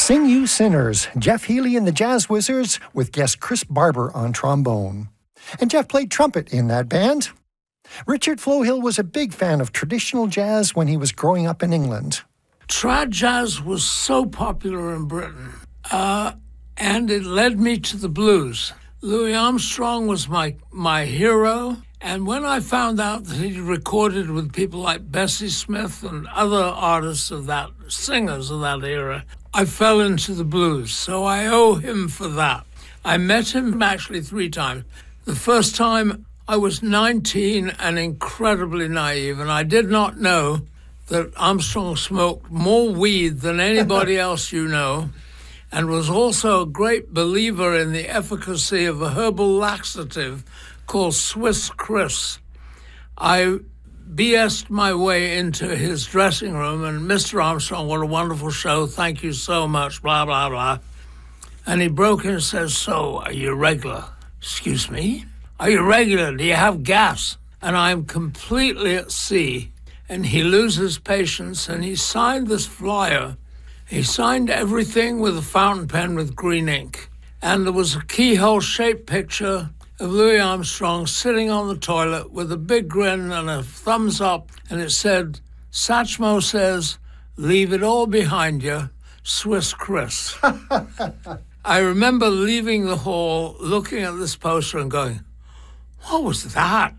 Sing You Sinners, Jeff Healey and the Jazz Wizards with guest Chris Barber on trombone. And Jeff played trumpet in that band. Richard Flohill was a big fan of traditional jazz when he was growing up in England. Trad jazz was so popular in Britain, and it led me to the blues. Louis Armstrong was my hero, and when I found out that he recorded with people like Bessie Smith and other artists of that, singers of that era, I fell into the blues, so I owe him for that. I met him actually 3 times. The first time I was 19 and incredibly naive, and I did not know that Armstrong smoked more weed than anybody else you know, and was also a great believer in the efficacy of a herbal laxative called Swiss Chris. I BS'd my way into his dressing room, and Mr. Armstrong, what a wonderful show, thank you so much, blah, blah, blah. And he broke in and says, so, are you regular? Excuse me? Are you regular? Do you have gas? And I'm completely at sea. And he loses patience, and he signed this flyer. He signed everything with a fountain pen with green ink. And there was a keyhole-shaped picture of Louis Armstrong sitting on the toilet with a big grin and a thumbs up, and it said, Satchmo says, leave it all behind you, Swiss Chris. I remember leaving the hall, looking at this poster and going, what was that?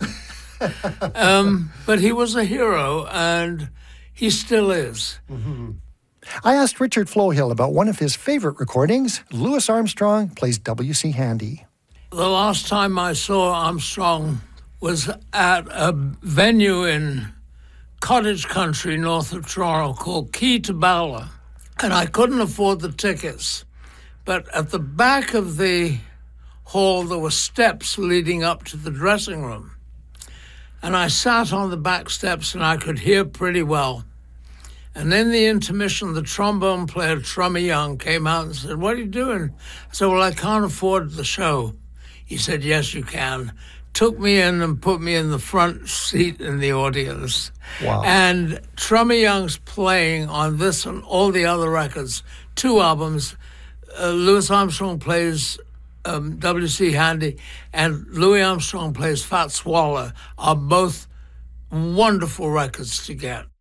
But he was a hero, and he still is. Mm-hmm. I asked Richard Flohill about one of his favorite recordings. Louis Armstrong plays W.C. Handy. The last time I saw Armstrong was at a venue in cottage country north of Toronto called Key to Bala, and I couldn't afford the tickets. But at the back of the hall, there were steps leading up to the dressing room. And I sat on the back steps, and I could hear pretty well. And in the intermission, the trombone player, Trummy Young, came out and said, what are you doing? I said, well, I can't afford the show. He said, yes, you can. Took me in and put me in the front seat in the audience. Wow. And Trummy Young's playing on this and all the other records, 2 albums. Louis Armstrong plays W.C. Handy, and Louis Armstrong plays Fats Waller, are both wonderful records to get.